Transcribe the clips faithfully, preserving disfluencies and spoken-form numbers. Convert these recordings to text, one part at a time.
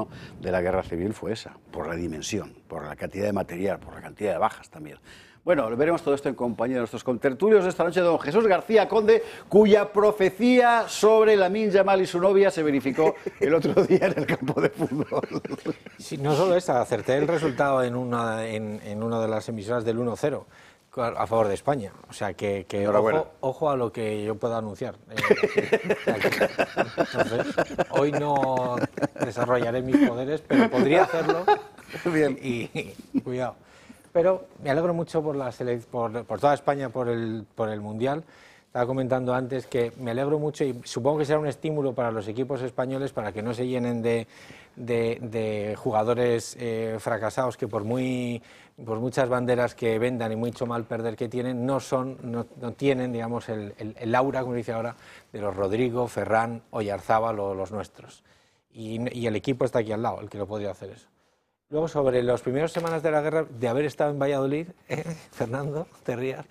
bueno de la guerra civil fue esa, por la dimensión, por la cantidad de material, por la cantidad de bajas también. Bueno, veremos todo esto en compañía de nuestros contertulios de esta noche, don Jesús García Conde, cuya profecía sobre Lamine Yamal y su novia se verificó el otro día en el campo de fútbol. Sí, no solo esa, acerté el resultado en una, en, en una de las emisoras del uno cero a favor de España. O sea, que, que ojo, ojo a lo que yo pueda anunciar. Eh, o sea, que, entonces, hoy no desarrollaré mis poderes, pero podría hacerlo. Bien. Y, y cuidado. Pero me alegro mucho por, la por, por toda España, por el, por el Mundial. Estaba comentando antes que me alegro mucho y supongo que será un estímulo para los equipos españoles para que no se llenen de, de, de jugadores eh, fracasados que por, muy, por muchas banderas que vendan y mucho mal perder que tienen, no, son, no, no tienen digamos, el, el, el aura, como dice ahora, de los Rodrigo, Ferran, Oyarzábal o los nuestros. Y, y el equipo está aquí al lado, el que lo podría hacer eso. Luego, sobre las primeras semanas de la guerra, de haber estado en Valladolid, eh, Fernando, te rías,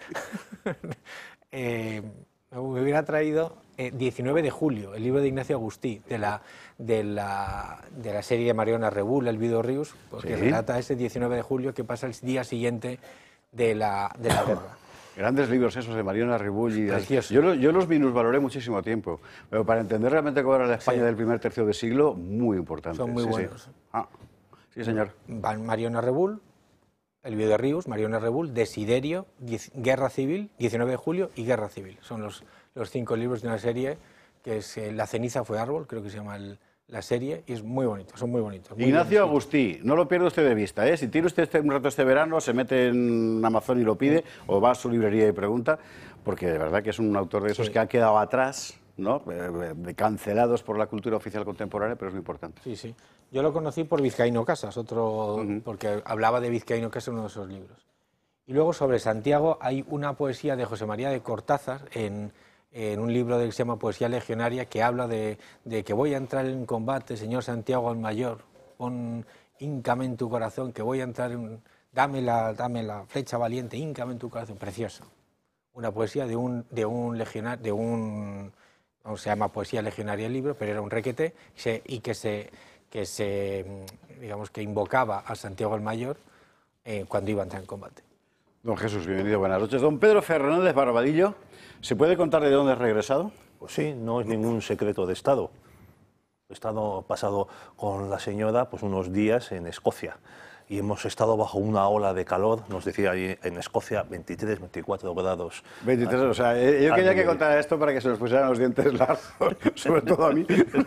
eh, me hubiera traído eh, diecinueve de julio, el libro de Ignacio Agustí, de la, de la, de la serie de Mariona Rebull, El Vido Rius, porque ¿sí? relata ese diecinueve de julio que pasa el día siguiente de la, de la guerra. Grandes libros esos de Mariona Rebull y yo, yo los minusvaloré muchísimo tiempo, pero para entender realmente cómo era la España sí. del primer tercio de siglo, muy importante. Son muy sí, buenos. Sí. Ah. Sí, señor. Mariona Rebull, El Vido Rius, Mariona Rebull, Desiderio, Guerra Civil, diecinueve de julio y Guerra Civil. Son los, los cinco libros de una serie que es eh, La ceniza fue árbol, creo que se llama el, la serie, y es muy bonito, son muy bonitos. Muy Ignacio Agustí, no lo pierda usted de vista, ¿eh? Si tiene usted este, un rato este verano, se mete en Amazon y lo pide, o va a su librería y pregunta, porque de verdad que es un autor de esos sí. que ha quedado atrás, ¿no? Eh, cancelados por la cultura oficial contemporánea, pero es muy importante. Sí, sí. Yo lo conocí por Vizcaíno Casas, otro, uh-huh. porque hablaba de Vizcaíno Casas en uno de esos libros. Y luego sobre Santiago hay una poesía de José María de Cortázar en, en un libro que se llama Poesía Legionaria, que habla de, de que voy a entrar en combate, señor Santiago el Mayor, pon híncame en tu corazón, que voy a entrar en... Dame la, dame la flecha valiente, híncame en tu corazón. Precioso. Una poesía de un, de un legionario, de un... No se llama Poesía Legionaria el libro, pero era un requete, se, y que se... que se, digamos, que invocaba a Santiago el Mayor eh, cuando iba a entrar en combate. Don Jesús, bienvenido, buenas noches. Don Pedro Fernández Barbadillo, ¿se puede contar de dónde has regresado? Pues sí, no es ningún secreto de Estado. He estado pasado con la señora pues, unos días en Escocia y hemos estado bajo una ola de calor, nos decía ahí en Escocia, veintitrés, veinticuatro grados. veintitrés, o sea, yo quería que contara esto para que se nos pusieran los dientes largos, sobre todo a mí.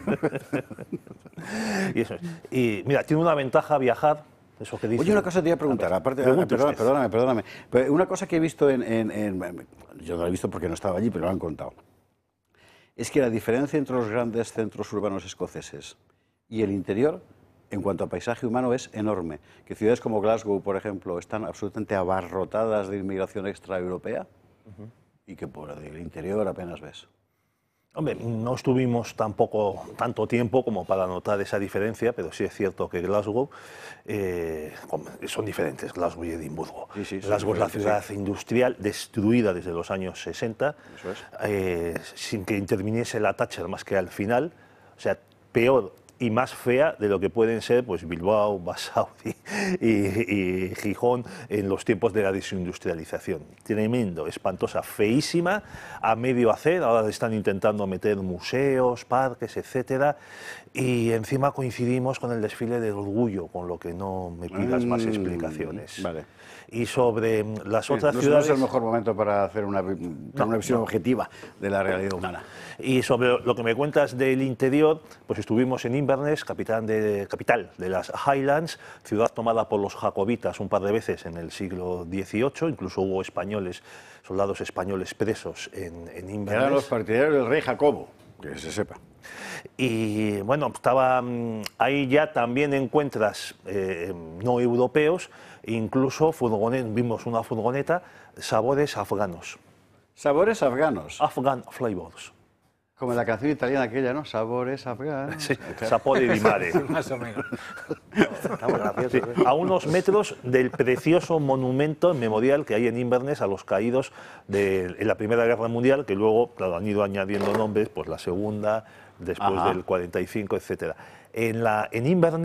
y, eso es. Y mira, tiene una ventaja viajar, eso que dice. Oye, una cosa te iba a preguntar, aparte, perdóname, perdóname, perdóname, pero una cosa que he visto en, en, en... Yo no la he visto porque no estaba allí, pero lo han contado. Es que la diferencia entre los grandes centros urbanos escoceses y el interior, en cuanto a paisaje humano, es enorme. Que ciudades como Glasgow, por ejemplo, están absolutamente abarrotadas de inmigración extraeuropea uh-huh. y que por el interior apenas ves. Hombre, no estuvimos tampoco tanto tiempo como para notar esa diferencia, pero sí es cierto que Glasgow eh, son diferentes, Glasgow y Edimburgo. Sí, sí, Glasgow es la ciudad sí. industrial destruida desde los años sesenta, Eso es. eh, sin que interviniese la Thatcher más que al final, o sea, peor y más fea de lo que pueden ser pues Bilbao, Basauri y, y Gijón en los tiempos de la desindustrialización. Tremendo, espantosa, feísima, a medio hacer. Ahora están intentando meter museos, parques, etcétera, y encima coincidimos con el desfile del orgullo, con lo que no me pidas mm, más explicaciones. Vale. Y sobre las otras no, ciudades... No es el mejor momento para hacer una, una no, visión no. objetiva de la realidad humana. Y sobre lo que me cuentas del interior, pues estuvimos en Inverness, capital de, capital de las Highlands, ciudad tomada por los jacobitas un par de veces en el siglo dieciocho, incluso hubo españoles, soldados españoles presos en, en Inverness. Eran los partidarios del rey Jacobo, que se sepa. Y bueno, estaba, ahí ya también encuentras eh, no europeos, incluso furgonet, vimos una furgoneta, sabores afganos. ¿Sabores afganos? Afghan flavors. Como la canción italiana aquella, ¿no? Sabores afganos. Sí, sapore di mare. Más o menos. Estamos graciosos, sí, ¿eh? A unos metros del precioso monumento memorial que hay en Inverness a los caídos de en la Primera Guerra Mundial, que luego claro, han ido añadiendo nombres, pues la Segunda, después Ajá. del cuarenta y cinco, etcétera. En, la, en Inverness